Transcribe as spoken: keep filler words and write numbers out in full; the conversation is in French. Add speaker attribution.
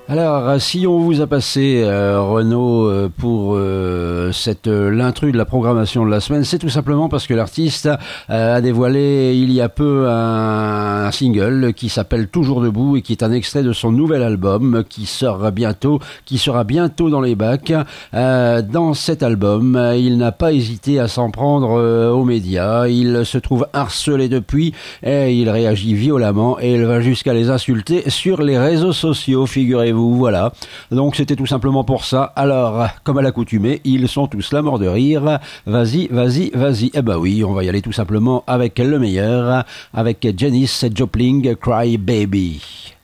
Speaker 1: Alors, si on vous a passé euh, Renaud euh, pour euh, cette euh, l'intrus de la programmation de la semaine, c'est tout simplement parce que l'artiste euh, a dévoilé il y a peu un, un single qui s'appelle Toujours debout et qui est un extrait de son nouvel album qui sort bientôt, qui sera bientôt dans les bacs. Euh, dans cet album, il n'a pas hésité à s'en prendre euh, aux médias. Il se trouve harcelé depuis et il réagit violemment et il va jusqu'à les insulter sur les réseaux sociaux, figurez-vous. Voilà, donc c'était tout simplement pour ça. Alors, comme à l'accoutumée, ils sont tous là morts de rire. Vas-y, vas-y, vas-y. Eh ben oui, on va y aller tout simplement avec le meilleur, avec Janis Joplin, Cry Baby.